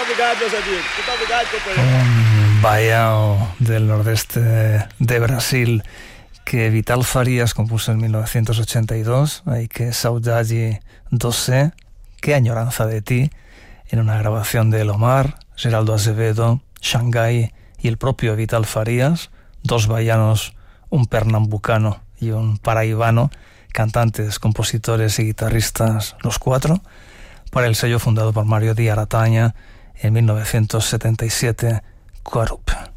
Un vallado del nordeste de Brasil que Vital Farías compuso en 1982, hay que saudade doce, qué añoranza de ti, en una grabación de El Omar, Geraldo Azevedo, Shanghái y el propio Vital Farías, dos bahianos, un pernambucano y un paraibano, cantantes, compositores y guitarristas, los cuatro, para el sello fundado por Mario Di Arataña en 1977, Corup.